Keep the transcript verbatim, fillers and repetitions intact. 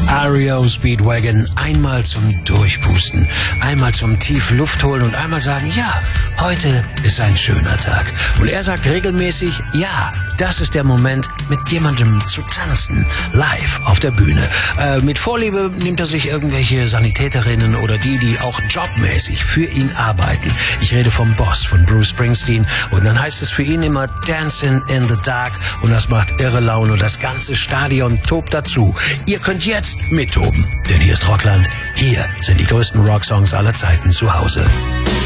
R E O Speedwagon, einmal zum Durchpusten, einmal zum tief Luft holen und einmal sagen, ja, heute ist ein schöner Tag. Und er sagt regelmäßig, ja, das ist der Moment, mit jemandem zu tanzen, live auf der Bühne. Äh, mit Vorliebe nimmt er sich irgendwelche Sanitäterinnen oder die, die auch jobmäßig für ihn arbeiten. Ich rede vom Boss, von Bruce Springsteen. Und dann heißt es für ihn immer Dancing in the Dark. Und das macht irre Laune und das ganze Stadion tobt dazu. Ihr könnt jetzt mittoben, denn hier ist Rockland. Hier sind die größten Rocksongs aller Zeiten zu Hause.